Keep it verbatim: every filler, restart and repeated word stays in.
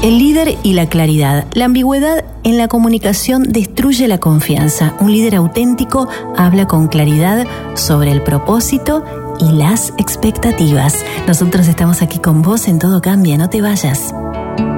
El líder y la claridad. La ambigüedad en la comunicación destruye la confianza. Un líder auténtico habla con claridad sobre el propósito y las expectativas. Nosotros estamos aquí con vos en Todo Cambia, no te vayas.